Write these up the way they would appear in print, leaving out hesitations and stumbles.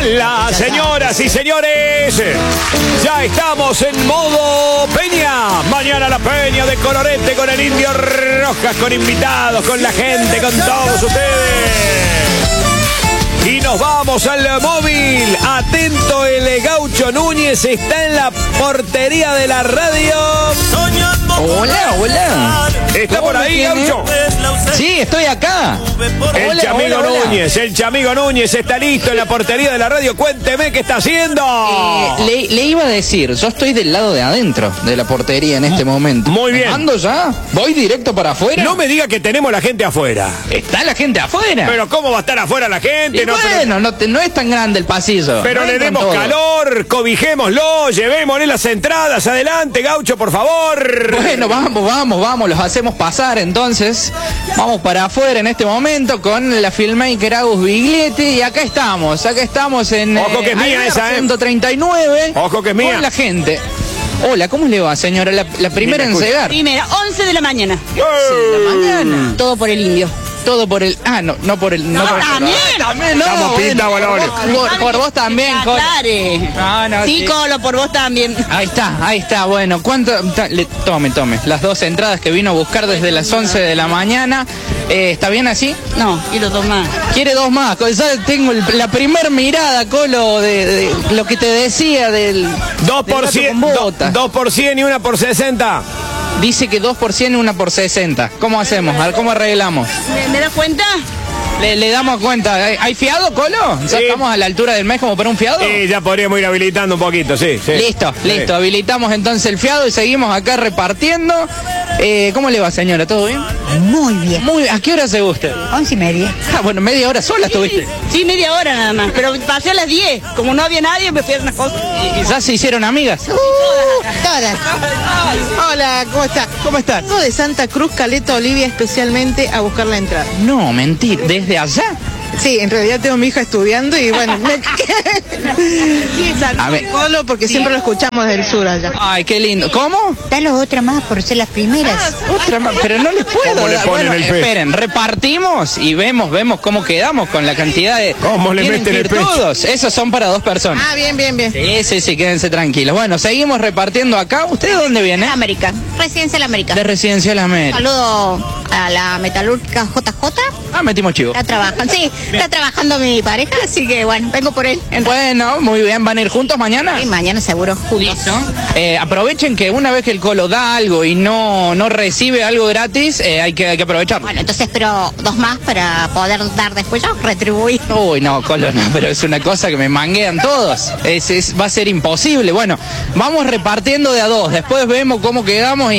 Hola, señoras y señores. Ya estamos en modo Peña. Mañana la Peña de Colorete con el Indio Rojas, con invitados, con la gente, con todos ustedes. Y nos vamos al móvil. Atento, el Gaucho Núñez está en la portería de la radio. Hola, hola. ¿Está por ahí, Gaucho? Sí, estoy acá. El Chamigo Núñez, el Chamigo Núñez está listo en la portería de la radio. Cuénteme qué está haciendo. Le iba a decir, yo estoy del lado de adentro de la portería en este momento. Muy bien. ¿Ando ya? ¿Voy directo para afuera? No me diga que tenemos la gente afuera. ¿Está la gente afuera? Pero ¿cómo va a estar afuera la gente? Y bueno, no es tan grande el pasillo. Pero le demos calor, cobijémoslo, llevémosle las entradas. Adelante, Gaucho, por favor. Bueno, vamos, los hacemos pasar entonces. Vamos para afuera en este momento con la filmmaker Agus Biglietti. Y acá estamos en... Ojo que es mía esa, 139. Ojo que es mía. Con la gente. Hola, ¿cómo le va, señora? La primera en llegar. Primera, 11 de la mañana. 11 de la mañana. Todo por el Indio. Todo por el... Ah, no por el... No, también. También, no. Estamos pintados, balones. Por vos también, Colo. Claro. Sí, Colo, por vos también. Ahí está, bueno, ¿cuánto? Tome, las dos entradas que vino a buscar desde las 11 de la mañana. ¿Está bien así? No, quiero dos más. ¿Quiere dos más? Ya tengo la primer mirada, Colo, de lo que te decía del... 2 por 100, 2 por 100 y 1 por 60. Dice que 2 por 100 y 1 por 60. ¿Cómo hacemos? A ver, ¿cómo arreglamos? ¿Me das cuenta? Le damos cuenta. ¿Hay fiado, Colo? ¿Ya Sí. estamos a la altura del mes como para un fiado? Sí, ya podríamos ir habilitando un poquito, sí. Listo. Sí. Habilitamos entonces el fiado y seguimos acá repartiendo. ¿Cómo le va, señora? ¿Todo bien? Muy bien. Muy bien. ¿A qué hora se gusta? 11:30. Ah, bueno, media hora sola estuviste. Sí, media hora nada más. Pero pasé a las 10. Como no había nadie, me fui a hacer unas cosas. ¿Y ya se hicieron amigas? Todas. Hola, ¿cómo estás? ¿Cómo estás? Vengo de Santa Cruz, Caleta Olivia, especialmente a buscar la entrada. No, mentir. ¿Desde allá? Sí, en realidad tengo a mi hija estudiando y bueno, A ver. Colo porque siempre lo escuchamos del sur allá. Ay, qué lindo. ¿Cómo? Dale otra más por ser las primeras. Otra más, pero no les puedo ¿Cómo le dar. ponen Bueno, el pecho? esperen, repartimos y vemos cómo quedamos con la cantidad de... ¿Cómo le ¿Quieren meten el ir pecho? todos? Esos son para dos personas. Ah, bien. Sí, quédense tranquilos. Bueno, seguimos repartiendo acá. ¿Usted de dónde viene? América. Residencial América. De Residencial América. Saludo a la metalúrgica JJ. Ah, metimos chivo. Está trabajando. Sí, está trabajando mi pareja, así que bueno, vengo por él. Bueno, muy bien. ¿Van a ir juntos mañana? Y mañana seguro, juntos. Aprovechen que una vez que el Colo da algo y no recibe algo gratis, hay que aprovecharlo. Bueno, entonces espero dos más para poder dar después yo, retribuir. Uy, no, Colo, no, pero es una cosa que me manguean todos. Va a ser imposible. Bueno, vamos repartiendo de a dos. Después vemos cómo quedamos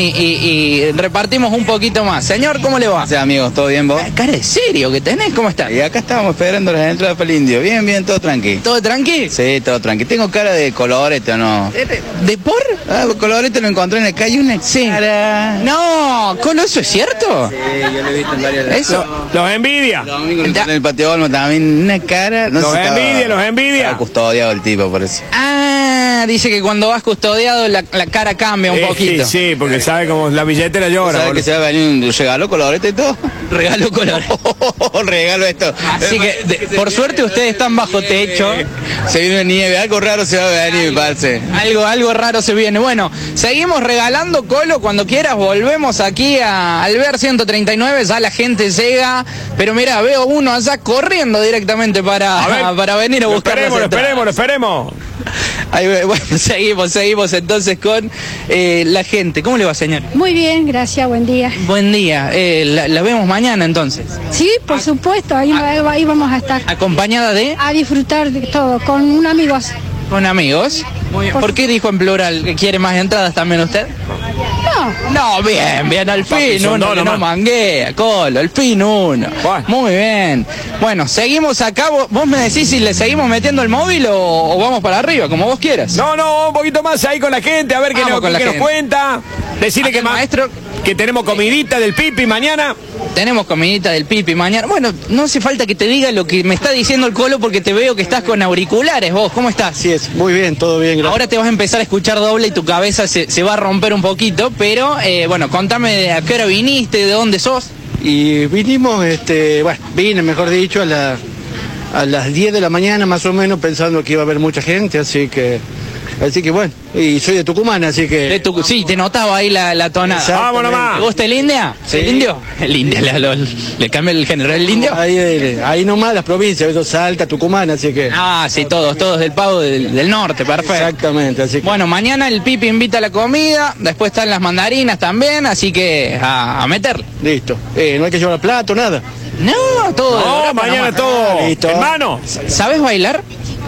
y repartimos un poquito más. Señor, ¿cómo le va? Sí, amigos, ¿todo bien vos? Cara de serio que tenés, ¿cómo está? Y acá estábamos esperando las entradas para el Indio. Bien, todo tranqui. ¿Todo tranqui? Sí, todo tranqui. ¿Tengo cara de colorete o no? ¿De por? Ah, colorete lo encontré en la calle, una cara. No, Colo, ¿eso es cierto? Sí, yo lo he visto en varias veces. Eso. Los envidia. El domingo lo encontré en el patio Olmo también, una cara. No Los sé, envidia, los envidia. Estaba custodiado el tipo, por eso. Ah, dice que cuando vas custodiado la cara cambia un poquito. Sí, porque sabe cómo la billetera llora. ¿Sabes que se va a venir un regalo colorete y todo? Regalo color. Regalo esto. Así que, por suerte, ustedes están bajo techo. Se viene nieve, algo raro se va a venir, me parece. Algo raro se viene. Bueno, seguimos regalando, Colo. Cuando quieras volvemos aquí a Alvear 139. Ya la gente llega. Pero mira, veo uno allá corriendo directamente para venir a buscar. Lo esperemos. Ahí, bueno, seguimos entonces con la gente. ¿Cómo le va, señor? Muy bien, gracias, buen día. Buen día. La vemos mañana entonces. Sí, por supuesto, ahí vamos a estar. ¿Acompañada de? A disfrutar de todo, con un amigo. ¿Con amigos? Muy bien. ¿Por qué dijo en plural que quiere más entradas también usted? No, bien, al fin uno que no manguea, Colo, al fin uno. Bueno. Muy bien. Bueno, seguimos acá. Vos me decís si le seguimos metiendo el móvil o vamos para arriba, como vos quieras. No, un poquito más ahí con la gente, a ver qué nos cuenta. Decirle Acá que maestro, que tenemos comidita del Pipi mañana. Tenemos comidita del Pipi mañana. Bueno, no hace falta que te diga lo que me está diciendo el Colo porque te veo que estás con auriculares vos. ¿Cómo estás? Así es, muy bien, todo bien, gracias. Ahora te vas a empezar a escuchar doble y tu cabeza se va a romper un poquito, pero bueno, contame de a qué hora viniste, de dónde sos. Y vinimos, vine, mejor dicho, a a las 10 de la mañana más o menos, pensando que iba a haber mucha gente, así que bueno, y soy de Tucumán, así que... Sí, te notaba ahí la tonada. ¡Vamos nomás! ¿Te gusta el India? Sí. ¿El indio? El India, le cambia el género, ¿el indio? Ahí nomás las provincias, eso, Salta, Tucumán, así que... Ah, sí, todos del pavo del norte, perfecto. Exactamente, así que... Bueno, mañana el Pipi invita a la comida, después están las mandarinas también, así que a meterle. Listo. No hay que llevar plato, nada. No, todo. No, mañana todo. Listo. Hermano. ¿Sabes bailar?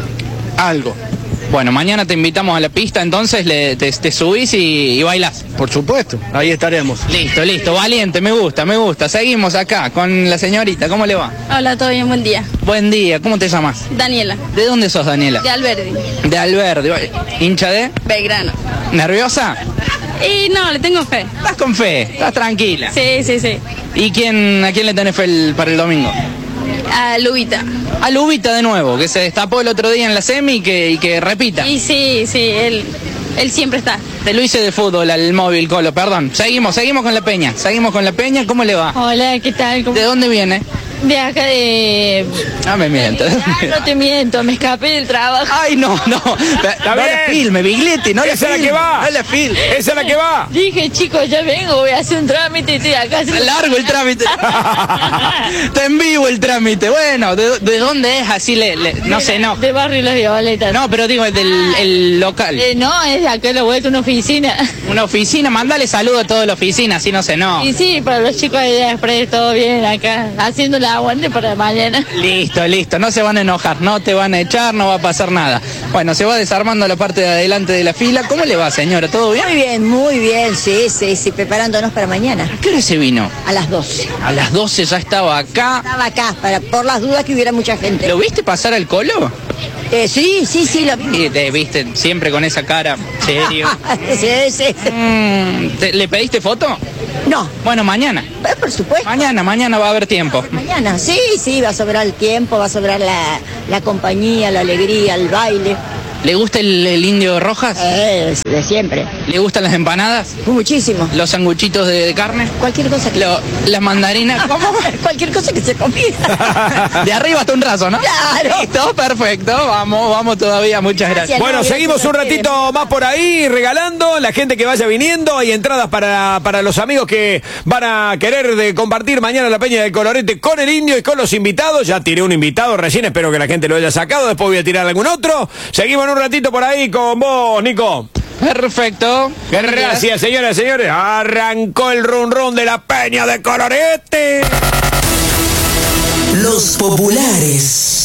Algo. Bueno, mañana te invitamos a la pista, entonces te subís y bailás. Por supuesto, ahí estaremos. Listo, valiente, me gusta. Seguimos acá con la señorita, ¿cómo le va? Hola, todo bien, buen día. Buen día, ¿cómo te llamas? Daniela, ¿De dónde sos, Daniela? de Alberdi, De Alberdi. ¿Hincha de? Belgrano. ¿Nerviosa? Y no, le tengo fe. ¿Estás con fe? ¿Estás tranquila? Sí. ¿Y a quién le tenés fe para el domingo? A Lubita. A Lubita de nuevo, que se destapó el otro día en la semi y que repita. Y sí, él siempre está. Te lo hice de fútbol al móvil, Colo, perdón. Seguimos con la Peña. ¿Cómo le va? Hola, ¿qué tal? ¿De dónde viene? De acá de... Ah, me miento. No te miento, me escapé del trabajo. Ay, no. No la filme, Biglietti, no la Esa es la filme. que va. No la filme. Esa es la que va. Dije, chicos, ya vengo, voy a hacer un trámite y estoy acá. Largo el trámite. Está en vivo el trámite. Bueno, ¿de dónde es? Así no sé, no. De Barrio Las Violetas. No, pero digo, el local. No, es de acá la vuelta, una oficina. Una oficina, mándale saludo a toda la oficina, así no sé, no. Y sí, para los chicos de Express, todo bien acá, haciendo la aguante para mañana. Listo, no se van a enojar, no te van a echar, no va a pasar nada. Bueno, se va desarmando la parte de adelante de la fila. ¿Cómo le va, señora? ¿Todo bien? Muy bien, sí, preparándonos para mañana. ¿A qué hora se vino? A las 12. A las 12 ya estaba acá. Estaba acá, por las dudas que hubiera mucha gente. ¿Lo viste pasar al Colo? Sí, lo vi. Y te viste siempre con esa cara, serio. Sí. ¿Le pediste foto? No. Bueno, mañana. Por supuesto. Mañana va a haber tiempo. Mañana, sí, va a sobrar el tiempo, va a sobrar la compañía, la alegría, el baile. ¿Le gusta el indio Rojas? De siempre. ¿Le gustan las empanadas? Muchísimo. ¿Los sanguchitos de carne? Cualquier cosa que... ¿Las mandarinas? ¿Cómo? Cualquier cosa que se comida. De arriba hasta un raso, ¿no? Claro. Listo, perfecto. Vamos todavía. Muchas gracias. Bueno, seguimos un ratito más por ahí regalando. La gente que vaya viniendo, hay entradas para los amigos que van a querer compartir mañana la Peña del Colorete con el indio y con los invitados. Ya tiré un invitado recién, espero que la gente lo haya sacado. Después voy a tirar algún otro. Seguimos en un ratito por ahí con vos, Nico. Perfecto. Gracias, señoras y señores. Arrancó el run de la Peña de Colorete. Los populares.